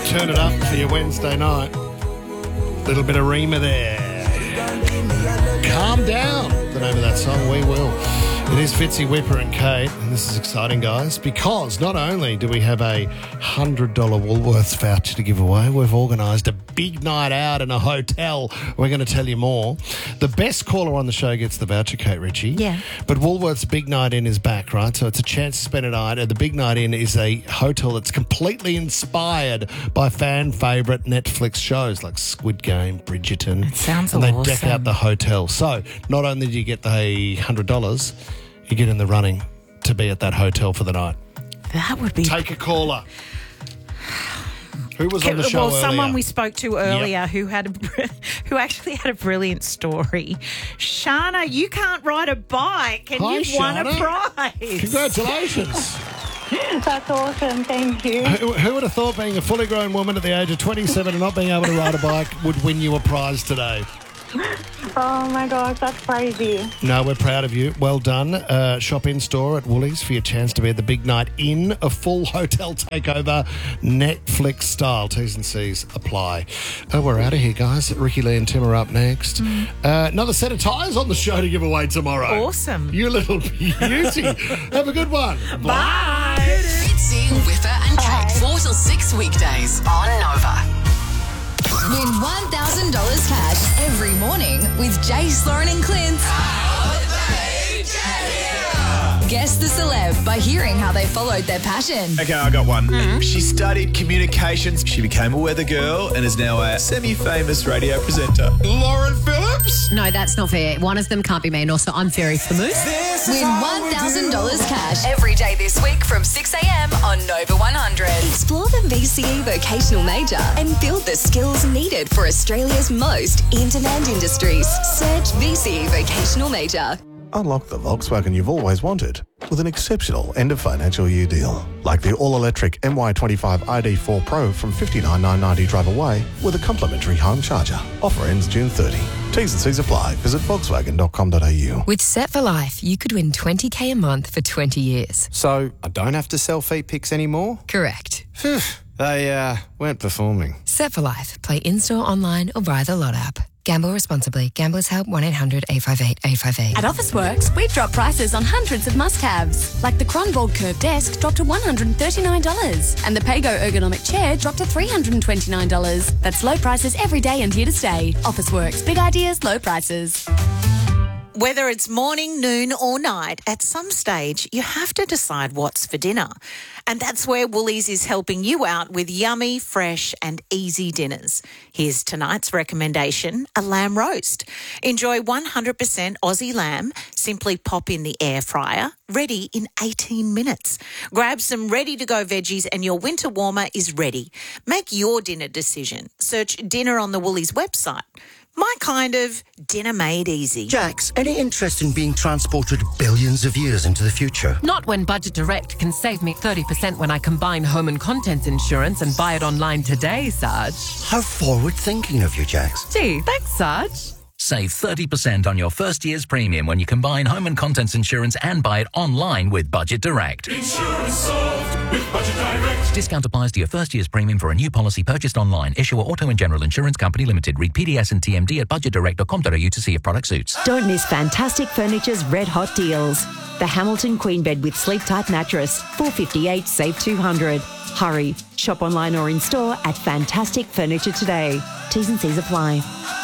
Turn it up for your Wednesday night. Little bit of Rima there. Calm down. The name of that song, We Will. It is Fitzy, Whipper and Kate, and this is exciting, guys, because not only do we have a $100 Woolworths voucher to give away, we've organised a big night out in a hotel. We're going to tell you more. The best caller on the show gets the voucher, Kate Ritchie. Yeah. But Woolworths Big Night In is back, right? So it's a chance to spend a night. And the Big Night In is a hotel that's completely inspired by fan favourite Netflix shows like Squid Game, Bridgerton. It sounds and awesome. they deck out the hotel. So not only do you get the $100, you get in the running to be at that hotel for the night. That would be... Take a caller. Who was on the show earlier? Someone we spoke to earlier who actually had a brilliant story. Shana, you can't ride a bike and Hi, you've won a Shana. prize. Congratulations. That's awesome. Thank you. Who would have thought being a fully grown woman at the age of 27 and not being able to ride a bike would win you a prize today? Oh, my gosh, that's crazy. No, we're proud of you. Well done. Shop in-store at Woolies for your chance to be at the Big Night In, a full hotel takeover, Netflix style. T's and C's apply. We're out of here, guys. Ricky Lee and Tim are up next. Another set of tyres on the show to give away tomorrow. Awesome. You little beauty. Have a good one. Bye. Fitzy, Whipper and Kate, 4 till 6 weekdays on Nova. Win $1,000 cash every morning with Jace, Lauren and Clint. Guess the celeb by hearing how they followed their passion. Okay, I got one. She studied communications. She became a weather girl and is now a semi-famous radio presenter. Lauren Phillips? No, that's not fair. One of them can't be me, and also I'm very famous. Win $1,000 cash every day this week from 6 a.m. on Nova 100. Explore the VCE Vocational Major and build the skills needed for Australia's most in-demand industries. Search VCE Vocational Major. Unlock the Volkswagen you've always wanted with an exceptional end-of-financial year deal. Like the all-electric MY25 ID4 Pro from $59,990 drive away with a complimentary home charger. Offer ends June 30. T's and C's apply. Visit Volkswagen.com.au. With Set for Life, you could win $20,000 a month for 20 years. So I don't have to sell feet pics anymore? Correct. Phew, they weren't performing. Set for Life. Play in-store, online or via the Lot app. Gamble responsibly. Gamblers Help 1-800-858-858. At Officeworks, we've dropped prices on hundreds of must-haves, like the Cronvold Curve Desk dropped to $139 and the Pago Ergonomic Chair dropped to $329. That's low prices every day and here to stay. Officeworks, big ideas, low prices. Whether it's morning, noon or night, at some stage you have to decide what's for dinner. And that's where Woolies is helping you out with yummy, fresh and easy dinners. Here's tonight's recommendation, a lamb roast. Enjoy 100% Aussie lamb. Simply pop in the air fryer. Ready in 18 minutes. Grab some ready-to-go veggies and your winter warmer is ready. Make your dinner decision. Search dinner on the Woolies website. My kind of dinner made easy. Jax, any interest in being transported billions of years into the future? Not when Budget Direct can save me 30% when I combine home and contents insurance and buy it online today, Sarge. How forward-thinking of you, Jax. Gee, thanks, Sarge. Save 30% on your first year's premium when you combine home and contents insurance and buy it online with Budget Direct. Insurance solved with Budget Direct. Discount applies to your first year's premium for a new policy purchased online. Issuer Auto and General Insurance Company Limited. Read PDS and TMD at budgetdirect.com.au to see if product suits. Don't miss Fantastic Furniture's red hot deals. The Hamilton Queen Bed with Sleep Tight Mattress, $458, save $200. Hurry. Shop online or in store at Fantastic Furniture today. T's and C's apply.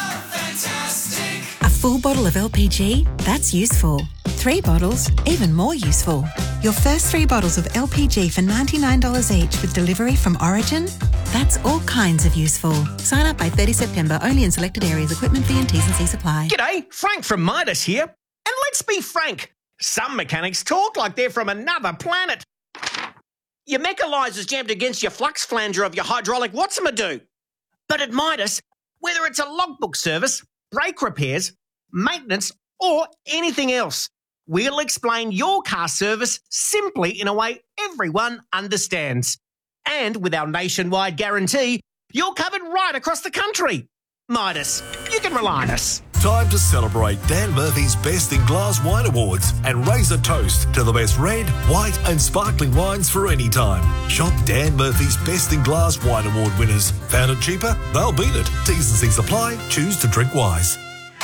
A full bottle of LPG? That's useful. 3 bottles? Even more useful. Your first 3 bottles of LPG for $99 each with delivery from Origin? That's all kinds of useful. Sign up by 30 September, only in selected areas. Equipment fee and T's and C's apply. G'day, Frank from Midas here. And let's be frank, some mechanics talk like they're from another planet. Your mechanizer's jammed against your flux flanger of your hydraulic what's-a-do. But at Midas, whether it's a logbook service, brake repairs, maintenance, or anything else, we'll explain your car service simply in a way everyone understands. And with our nationwide guarantee, you're covered right across the country. Midas, you can rely on us. time to celebrate Dan Murphy's Best in Glass Wine Awards and raise a toast to the best red, white and sparkling wines for any time. Shop Dan Murphy's Best in Glass Wine Award winners. Found it cheaper? They'll beat it. T's and C's apply. Choose to drink wise.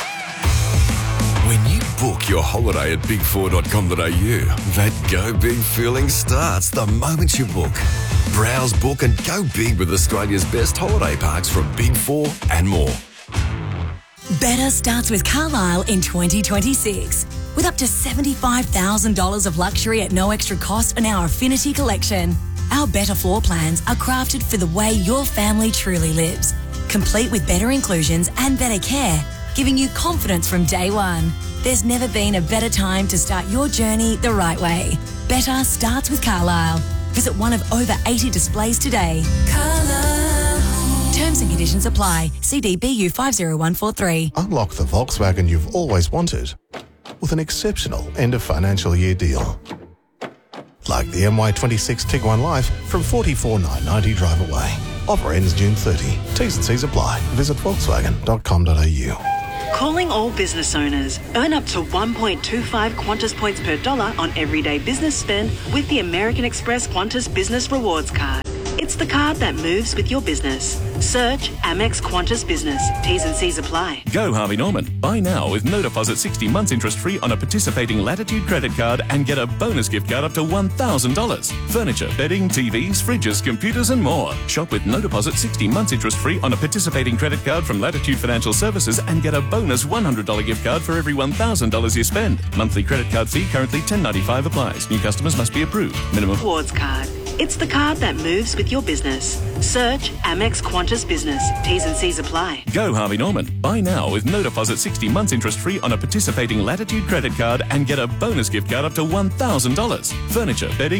When you book your holiday at big4.com.au, that go big feeling starts the moment you book. Browse, book and go big with Australia's best holiday parks from Big 4 and more. Better starts with Carlisle in 2026. With up to $75,000 of luxury at no extra cost in our Affinity collection. Our better floor plans are crafted for the way your family truly lives. Complete with better inclusions and better care, giving you confidence from day one. There's never been a better time to start your journey the right way. Better starts with Carlisle. Visit one of over 80 displays today. Carlisle. Terms and conditions apply. CDBU 50143. Unlock the Volkswagen you've always wanted with an exceptional end of financial year deal. Like the MY26 Tiguan Life from $44,990 drive away. Offer ends June 30. T's and C's apply. Visit volkswagen.com.au. Calling all business owners. Earn up to 1.25 Qantas points per dollar on everyday business spend with the American Express Qantas Business Rewards Card. It's the card that moves with your business. Search Amex Qantas Business. T's and C's apply. Go Harvey Norman. Buy now with no deposit 60 months interest free on a participating Latitude credit card and get a bonus gift card up to $1,000. Furniture, bedding, TVs, fridges, computers and more. Shop with no deposit 60 months interest free on a participating credit card from Latitude Financial Services and get a bonus $100 gift card for every $1,000 you spend. Monthly credit card fee currently $10.95 applies. New customers must be approved. Minimum. Rewards Card. It's the card that moves with your business. Search Amex Qantas Business. T's and C's apply. Go Harvey Norman. Buy now with no deposit 60 months interest free on a participating Latitude credit card and get a bonus gift card up to $1,000. Furniture, bedding,